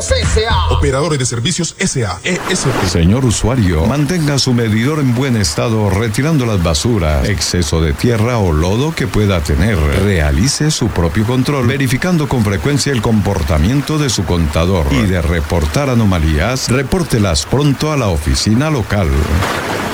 Servicios S.A. Operadores de Servicios S.A. ESP. Señor usuario, mantenga su medidor en buen estado retirando las basuras, exceso de tierra o lodo que pueda tener. Realice su propio control, verificando con frecuencia el comportamiento de su contador. Y de reportar anomalías, repórtelas pronto a la oficina local.